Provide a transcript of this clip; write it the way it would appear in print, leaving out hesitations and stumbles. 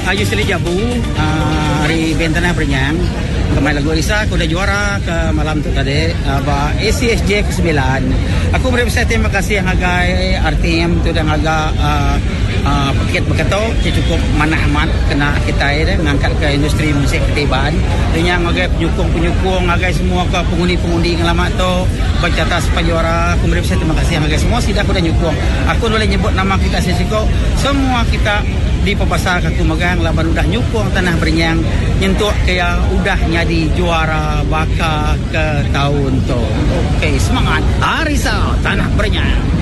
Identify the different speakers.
Speaker 1: Yusri Jabu, hari Bentanah Berenyang. Kemarin lagu Isa, aku dah juara ke malam tu tadi. ACSJ ke-9. Aku berusaha terima kasih yang agai RTM tu dan agak paket berkata cukup manahmat kena kita mengangkat ke industri musik ketiban. Dengan agai penyukung-penyukung, agai semua ke pengundi-pengundi yang lama tu bercata sepanjara. Aku berusaha terima kasih yang agai semua sida aku dah nyukung. Aku boleh nyebut nama kita sesiko. Semua kita di pepasar aku megang laban udah nyukung Tanah Berenyang nyentuh kaya udah nyadi juara baka ke tahun tu. Okey, semangat Arisa Tanah Berenyang.